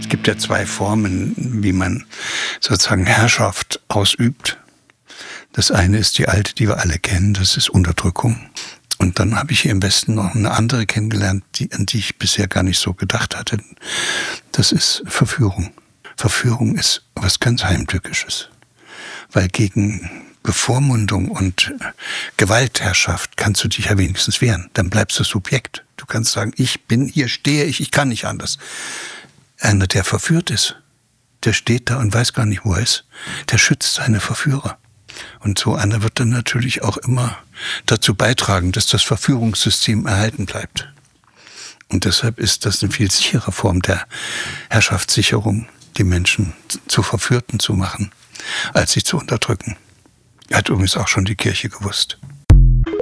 gibt ja zwei Formen, wie man sozusagen Herrschaft ausübt. Das eine ist die alte, die wir alle kennen, das ist Unterdrückung. Und dann habe ich hier im Westen noch eine andere kennengelernt, an die ich bisher gar nicht so gedacht hatte. Das ist Verführung. Verführung ist was ganz Heimtückisches. Weil gegen Bevormundung und Gewaltherrschaft kannst du dich ja wenigstens wehren. Dann bleibst du Subjekt. Du kannst sagen, ich bin hier, stehe ich kann nicht anders. Einer, der verführt ist, der steht da und weiß gar nicht, wo er ist. Der schützt seine Verführer. Und so einer wird dann natürlich auch immer dazu beitragen, dass das Verführungssystem erhalten bleibt. Und deshalb ist das eine viel sichere Form der Herrschaftssicherung, die Menschen zu Verführten zu machen, als sie zu unterdrücken. Hat übrigens auch schon die Kirche gewusst.